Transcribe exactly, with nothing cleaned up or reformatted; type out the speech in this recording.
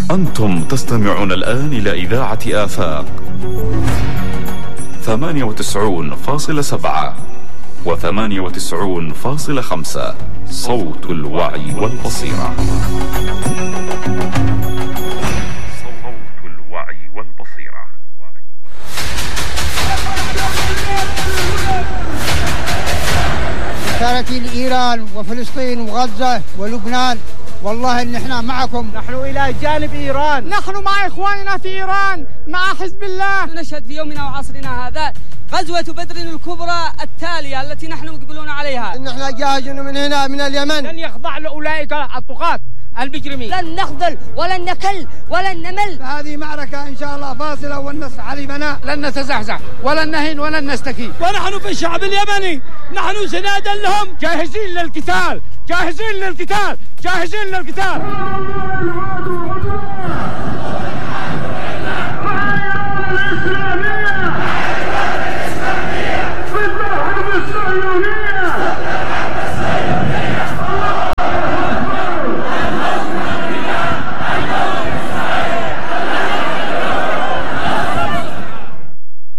أنتم تستمعون الآن إلى إذاعة آفاق ثمانية وتسعون فاصلة سبعة وثمانية وتسعون فاصلة خمسة، صوت الوعي والبصيرة. صوت الوعي والبصيرة. رسالتي لإيران وفلسطين وغزة ولبنان، والله إن احنا معكم، نحن إلى جانب إيران، نحن مع إخواننا في إيران، مع حزب الله. نشهد في يومنا وعصرنا هذا غزوة بدر الكبرى التالية التي نحن مقبلون عليها. إن احنا جاهزين من هنا من اليمن، لن يخضع لأولئك الطغاة المجرمين، لن نخذل ولن نكل ولن نمل. هذه معركة إن شاء الله فاصلة والنصر حليفنا، لن نتزحزح ولن نهن ولن نستكين. ونحن في الشعب اليمني نحن سنادا لهم، جاهزين للقتال، جاهزين للقتال، جاهزين للقتال.